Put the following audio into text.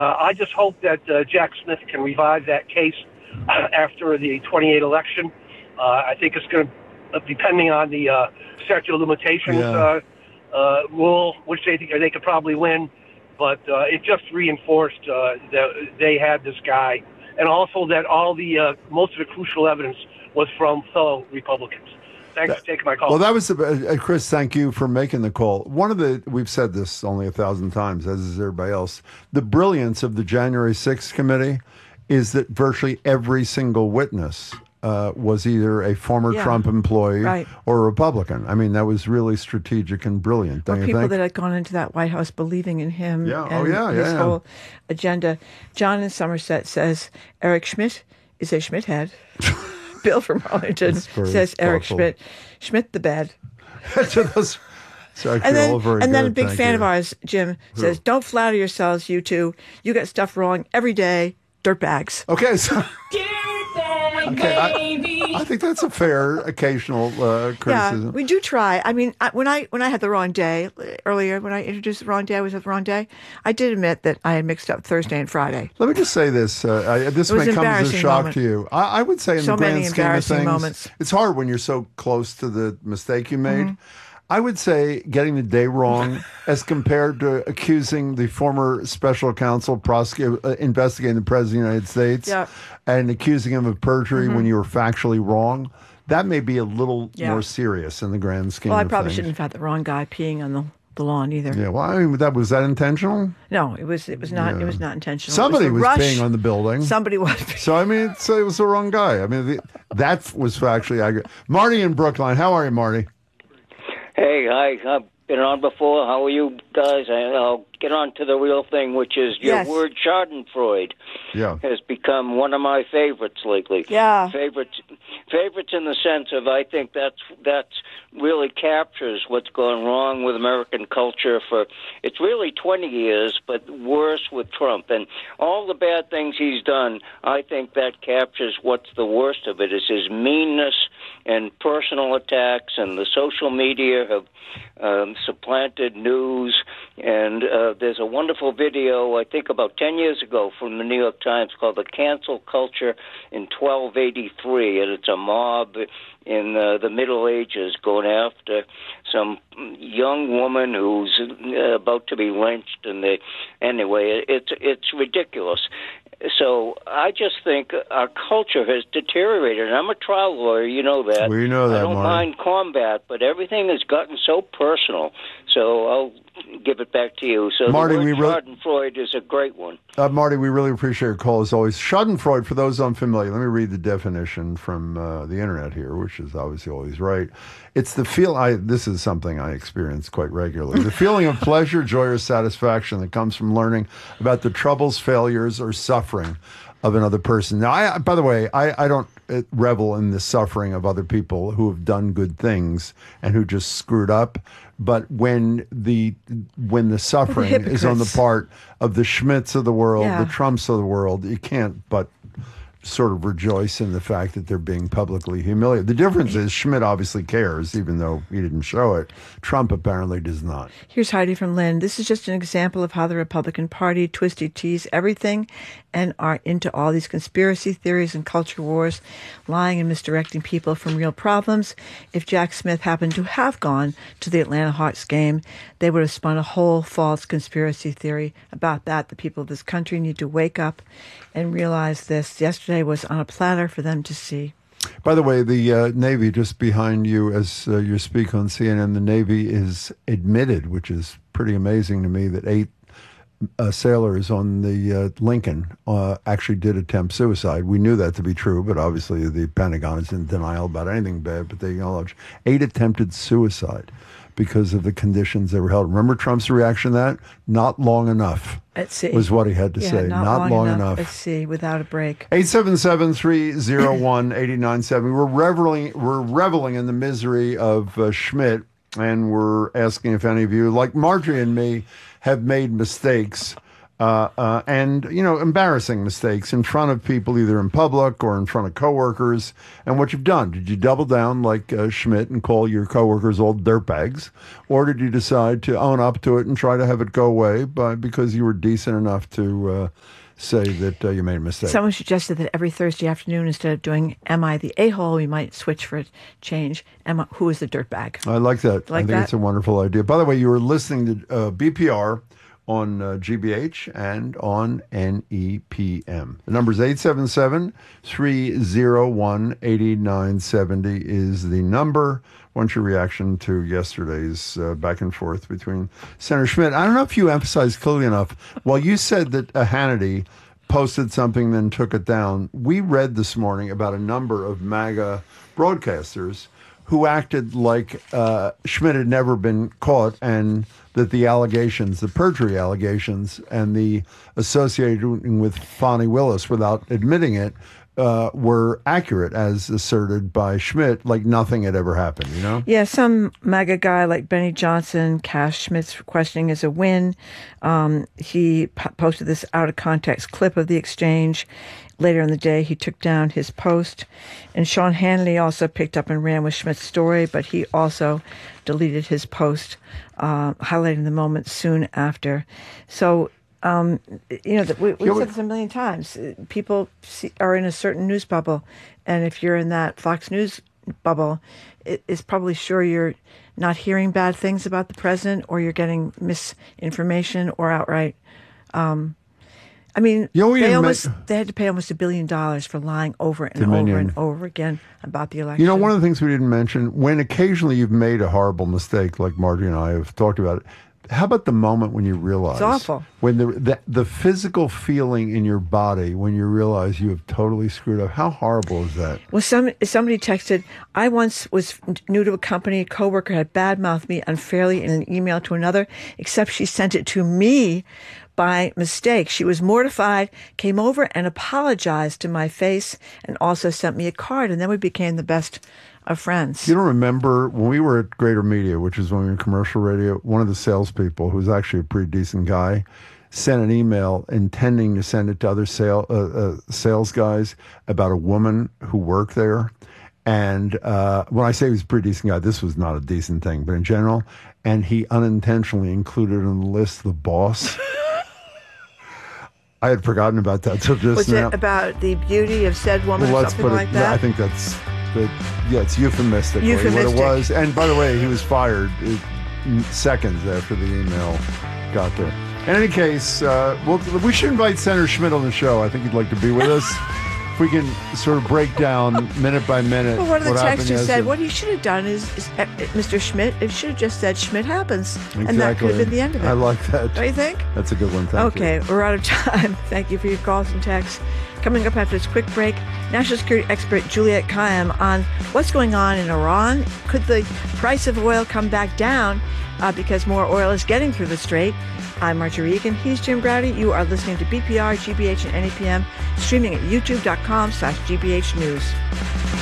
I just hope that Jack Smith can revive that case after the 28 election. I think it's going to, depending on the statute of limitations rule, which they could probably win. But it just reinforced that they had this guy, and also that all the most of the crucial evidence was from fellow Republicans. Thanks for taking my call. Well, that was Chris. Thank you for making the call. We've said this only 1,000 times, as is everybody else. The brilliance of the January 6th committee is that virtually every single witness was either a former Trump employee or a Republican. I mean, that was really strategic and brilliant. Don't you people think? that had gone into that White House believing in him and his yeah. whole agenda. John in Somerset says Eric Schmidt is a Schmidt head. Bill from Arlington says Eric Schmidt. Schmidt the bad. And then a big fan of ours, Jim, says, don't flatter yourselves, you two. You get stuff wrong every day. Dirtbags. Okay, so... I think that's a fair occasional criticism. Yeah, we do try. I mean, when I had the wrong day earlier, when I introduced the wrong day, I was at the wrong day. I did admit that I had mixed up Thursday and Friday. Let me just say this. This may come as a shock to you. I would say in the grand scheme of things, it's hard when you're so close to the mistake you made. Mm-hmm. I would say getting the day wrong as compared to accusing the former special counsel investigating the President of the United States and accusing him of perjury when you were factually wrong. That may be a little more serious in the grand scheme of things. Well, I probably shouldn't have had the wrong guy peeing on the lawn either. Yeah, well, I mean, was that intentional? No, it was not. Yeah. It was not intentional. Somebody was peeing on the building. Somebody was. So I mean, it was the wrong guy. I mean, that was actually Marty in Brookline. How are you, Marty? Hey, I've been on before. How are you guys? I'll get on to the real thing, which is your word Schadenfreude has become one of my favorites lately. Yeah. Favorites in the sense of I think that's really captures what's going wrong with American culture for, it's really 20 years, but worse with Trump. And all the bad things he's done, I think that captures what's the worst of it, is his meanness and personal attacks, and the social media have supplanted news. And there's a wonderful video, I think about 10 years ago, from the New York Times called The Cancel Culture in 1283, and it's a mob in the Middle Ages going after some young woman who's about to be lynched. And anyway, it's ridiculous. So I just think our culture has deteriorated. And I'm a trial lawyer, you know that. We know that, I don't mind combat, but everything has gotten so personal. So I'll give it back to you. So Marty, the word Schadenfreude is a great one. Marty, we really appreciate your call as always. Schadenfreude, for those unfamiliar, let me read the definition from the internet here, which is obviously always right. It's the this is something I experience quite regularly. The feeling of pleasure, joy, or satisfaction that comes from learning about the troubles, failures, or suffering of another person. Now, by the way, I don't revel in the suffering of other people who have done good things and who just screwed up. But when the suffering is on the part of the Schmitts of the world, the Trumps of the world, you can't but sort of rejoice in the fact that they're being publicly humiliated. The difference is Schmidt obviously cares, even though he didn't show it. Trump apparently does not. Here's Heidi from Lynn. This is just an example of how the Republican Party tease everything and are into all these conspiracy theories and culture wars, lying and misdirecting people from real problems. If Jack Smith happened to have gone to the Atlanta Hawks game, they would have spun a whole false conspiracy theory about that. The people of this country need to wake up and realize this. Yesterday was on a platter for them to see. By the way, the Navy, just behind you as you speak on CNN, the Navy is admitted, which is pretty amazing to me, that 8 sailors on the Lincoln actually did attempt suicide. We knew that to be true, but obviously the Pentagon is in denial about anything bad, but they acknowledge 8 attempted suicide because of the conditions they were held. Remember Trump's reaction to that? Not long enough. At sea. Was what he had to say. Not long enough. At sea, without a break. 877-301-8970. We're reveling in the misery of Schmidt, and we're asking if any of you, like Marjorie and me, have made mistakes and, embarrassing mistakes in front of people, either in public or in front of coworkers, and what you've done. Did you double down like Schmidt and call your coworkers all dirtbags, or did you decide to own up to it and try to have it go away because you were decent enough to say that you made a mistake? Someone suggested that every Thursday afternoon, instead of doing Am I the A-hole, we might switch for a change. Who is the dirtbag? I like that. I think it's a wonderful idea. By the way, you were listening to BPR on GBH and on NEPM. The number is 877-301-8970 is the number. What's your reaction to yesterday's back and forth between Senator Schmidt? I don't know if you emphasized clearly enough. While you said that Hannity posted something, then took it down, we read this morning about a number of MAGA broadcasters who acted like Schmidt had never been caught, and that the allegations, the perjury allegations, and the associating with Fani Willis without admitting it, were accurate as asserted by Schmidt, like nothing had ever happened, Yeah, some MAGA guy like Benny Johnson cast Schmidt's questioning as a win. He posted this out-of-context clip of the exchange. Later in the day, he took down his post. And Sean Hannity also picked up and ran with Schmidt's story, but he also deleted his post, highlighting the moment soon after. So, we've said this a million times. People are in a certain news bubble, and if you're in that Fox News bubble, it's probably sure you're not hearing bad things about the president, or you're getting misinformation or outright. They had to pay almost $1 billion for lying over and over and over again about the election. One of the things we didn't mention, when occasionally you've made a horrible mistake, like Margie and I have talked about it, how about the moment when you realize? It's awful. When the physical feeling in your body when you realize you have totally screwed up. How horrible is that? Well, somebody texted, I once was new to a company. A coworker had badmouthed me unfairly in an email to another, except she sent it to me by mistake. She was mortified, came over and apologized to my face, and also sent me a card. And then we became the best of friends. You don't remember when we were at Greater Media, which is when we were in commercial radio, one of the salespeople, who's actually a pretty decent guy, sent an email intending to send it to other sales guys about a woman who worked there. And when I say he was a pretty decent guy, this was not a decent thing, but in general, and he unintentionally included on the list the boss. I had forgotten about that till just now. Was it about the beauty of said woman or something like that? I think that's... it's euphemistic. What it was. And by the way, he was fired seconds after the email got there. In any case, we should invite Senator Schmidt on the show. I think he'd like to be with us. If we can sort of break down minute by minute. Well, one of the texters said, what he should have done is Mr. Schmidt, it should have just said Schmidt happens. Exactly. And that could have been the end of it. I like that. Don't you think? That's a good one. Thank you. Okay, we're out of time. Thank you for your calls and texts. Coming up after this quick break, national security expert Juliette Kayyem on what's going on in Iran. Could the price of oil come back down because more oil is getting through the strait? I'm Marjorie Egan. He's Jim Browdy. You are listening to BPR, GBH, and NEPM, streaming at youtube.com/GBH News.